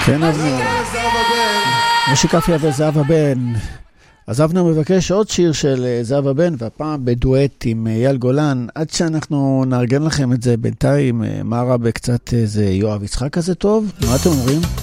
כן, אבנר. מושיק אפיה וזהבה בן. אז אבנר מבקש עוד שיר של זהבה בן, והפעם בדואט עם אייל גולן. עד שאנחנו נארגן לכם את זה בינתיים, מה רע בקצת איזה יואב יצחק כזה טוב? מה אתם אומרים?